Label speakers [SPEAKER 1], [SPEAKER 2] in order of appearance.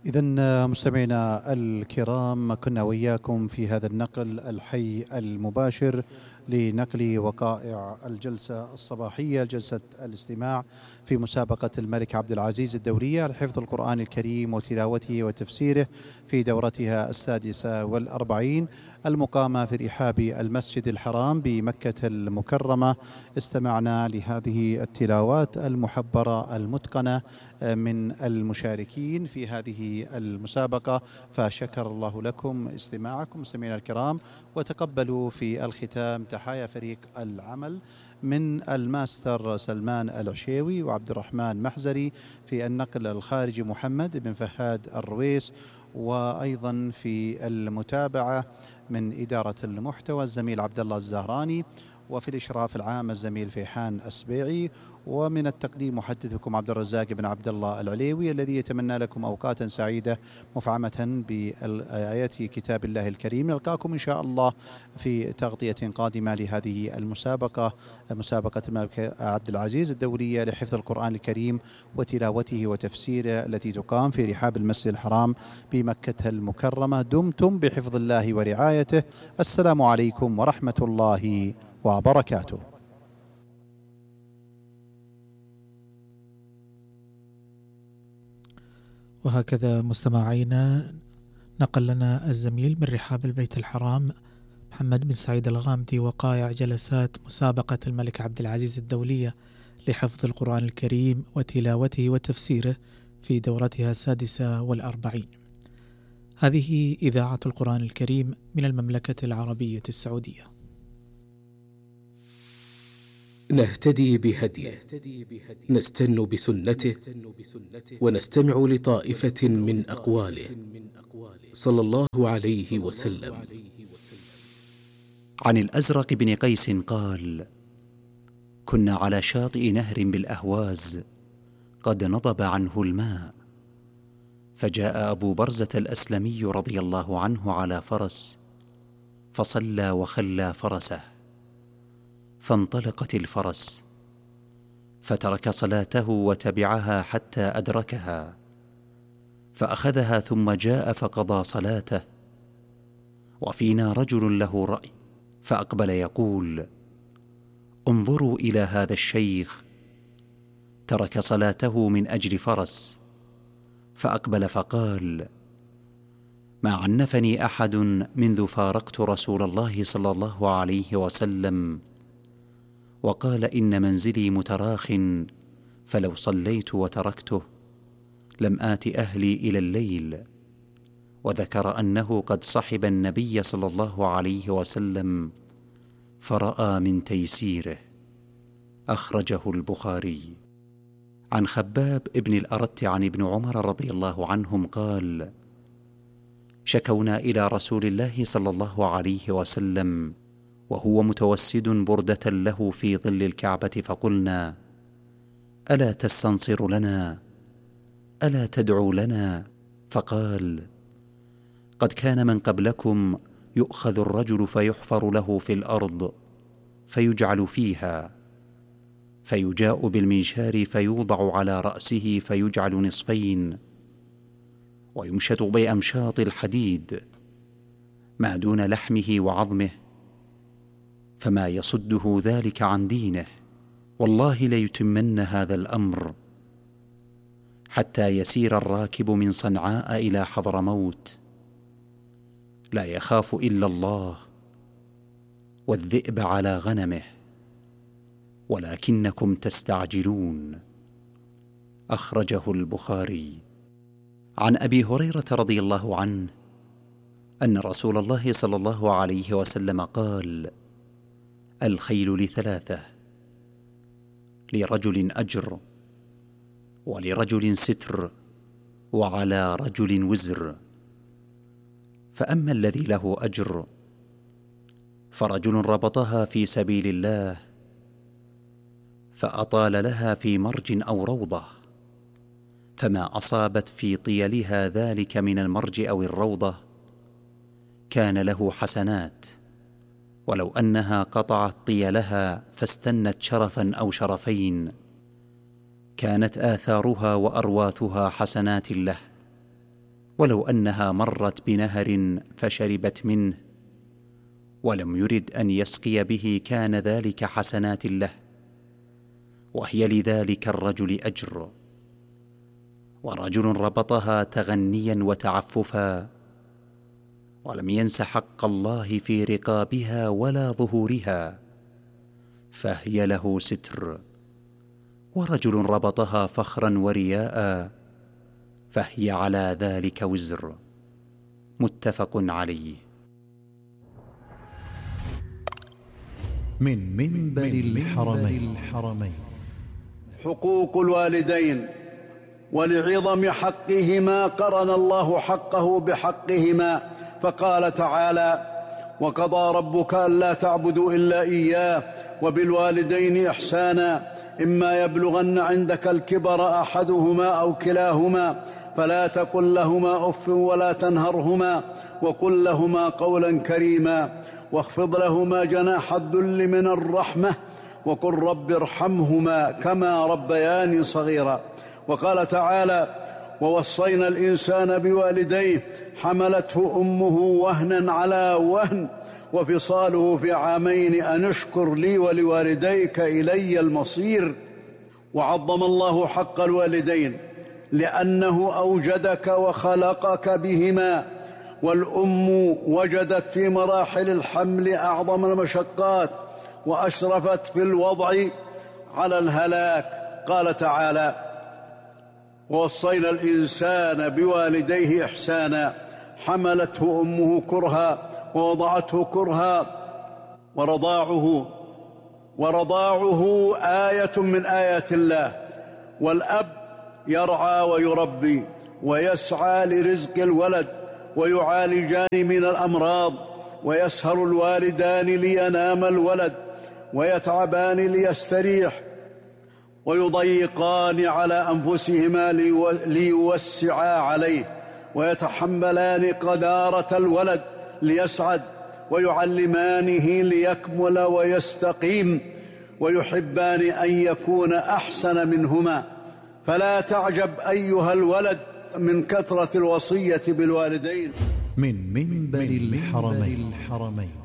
[SPEAKER 1] إذن مستمعينا الكرام، كنا وإياكم في هذا النقل الحي المباشر لنقل وقائع الجلسة الصباحية، جلسة الاستماع في مسابقة الملك عبد العزيز الدورية لحفظ القرآن الكريم وتلاوته وتفسيره في دورتها 46 المقامة في رحاب المسجد الحرام بمكة المكرمة. استمعنا لهذه التلاوات المحبرة المتقنة من المشاركين في هذه المسابقة، فشكر الله لكم استماعكم مستمعينا الكرام. وتقبلوا في الختام تحايا فريق العمل من الماستر سلمان العشيوي وعبد الرحمن محزري، في النقل الخارجي محمد بن فهاد الرويس، وأيضا في المتابعة من إدارة المحتوى الزميل عبد الله الزهراني، وفي الإشراف العام الزميل فيحان السبيعي، ومن التقديم محدثكم عبد الرزاق بن عبد الله العليوي، الذي يتمنى لكم أوقاتا سعيدة مفعمة بآيات كتاب الله الكريم. نلقاكم إن شاء الله في تغطية قادمة لهذه المسابقة، مسابقة الملك عبد العزيز الدورية لحفظ القرآن الكريم وتلاوته وتفسيره، التي تقام في رحاب المسجد الحرام بمكة المكرمة. دمتم بحفظ الله ورعايته. السلام عليكم ورحمة الله وبركاته.
[SPEAKER 2] وهكذا مستمعينا نقل لنا الزميل من رحاب البيت الحرام محمد بن سعيد الغامدي وقائع جلسات مسابقة الملك عبد العزيز الدولية لحفظ القرآن الكريم وتلاوته وتفسيره في دورتها 46. هذه إذاعة القرآن الكريم من المملكة العربية السعودية.
[SPEAKER 3] نهتدي بهديه، نستن بسنته، ونستمع لطائفة من أقواله صلى الله عليه وسلم.
[SPEAKER 4] عن الأزرق بن قيس قال: كنا على شاطئ نهر بالأهواز قد نضب عنه الماء، فجاء أبو برزة الأسلمي رضي الله عنه على فرس، فصلى وخلى فرسه، فانطلقت الفرس، فترك صلاته وتبعها حتى أدركها، فأخذها ثم جاء فقضى صلاته، وفينا رجل له رأي، فأقبل يقول: انظروا إلى هذا الشيخ، ترك صلاته من أجل فرس. فأقبل فقال: ما عنفني أحد منذ فارقت رسول الله صلى الله عليه وسلم، وقال إن منزلي متراخ، فلو صليت وتركته لم آت أهلي إلى الليل. وذكر أنه قد صحب النبي صلى الله عليه وسلم فرأى من تيسيره. أخرجه البخاري. عن خباب ابن الأرت عن ابن عمر رضي الله عنهم قال: شكونا إلى رسول الله صلى الله عليه وسلم وهو متوسد بردة له في ظل الكعبة، فقلنا: ألا تستنصر لنا؟ ألا تدعو لنا؟ فقال: قد كان من قبلكم يؤخذ الرجل فيحفر له في الأرض فيجعل فيها، فيجاء بالمنشار فيوضع على رأسه فيجعل نصفين، ويمشط بأمشاط الحديد ما دون لحمه وعظمه، فما يصده ذلك عن دينه. والله ليتمن هذا الأمر حتى يسير الراكب من صنعاء إلى حضرموت لا يخاف إلا الله والذئب على غنمه، ولكنكم تستعجلون. أخرجه البخاري. عن أبي هريرة رضي الله عنه أن رسول الله صلى الله عليه وسلم قال: الخيل لثلاثة: لرجل أجر، ولرجل ستر، وعلى رجل وزر. فأما الذي له أجر فرجل ربطها في سبيل الله فأطال لها في مرج أو روضة، فما أصابت في طيلها ذلك من المرج أو الروضة كان له حسنات، ولو أنها قطعت طيلها فاستنت شرفا أو شرفين كانت آثارها وأرواثها حسنات له. ولو أنها مرت بنهر فشربت منه ولم يرد أن يسقي به كان ذلك حسنات له، وهي لذلك الرجل أجر. ورجل ربطها تغنيا وتعففا ولم ينس حق الله في رقابها ولا ظهورها، فهي له ستر. ورجل ربطها فخرا ورياء، فهي على ذلك وزر. متفق عليه.
[SPEAKER 1] من منبر الحرمين.
[SPEAKER 5] حقوق الوالدين، ولعظم حقهما قرن الله حقه بحقهما، فقال تعالى: وقضى ربك ألا تعبدوا إلا إياه وبالوالدين إحسانا إما يبلغن عندك الكبر أحدهما أو كلاهما فلا تقل لهما أف ولا تنهرهما وقل لهما قولا كريما واخفض لهما جناح الذل من الرحمة وقل رب ارحمهما كما ربياني صغيرا. وقال تعالى: ووصينا الإنسان بوالديه حملته أمه وهنا على وهن وفصاله في عامين أن اشكر لي ولوالديك إلي المصير. وعظم الله حق الوالدين لأنه أوجدك وخلقك بهما، والأم وجدت في مراحل الحمل أعظم المشقات وأشرفت في الوضع على الهلاك. قال تعالى: ووصينا الإنسان بوالديه إحسانا حملته أمه كرها ووضعته كرها. ورضاعه آية من آيات الله. والأب يرعى ويربي ويسعى لرزق الولد ويعالجان من الأمراض، ويسهر الوالدان لينام الولد ويتعبان ليستريح، ويضيقان على أنفسهما ليوسعا عليه، ويتحملان قدارة الولد ليسعد، ويعلمانه ليكمل ويستقيم، ويحبان أن يكون أحسن منهما. فلا تعجب أيها الولد من كثرة الوصية بالوالدين.
[SPEAKER 1] من منبر الحرمين.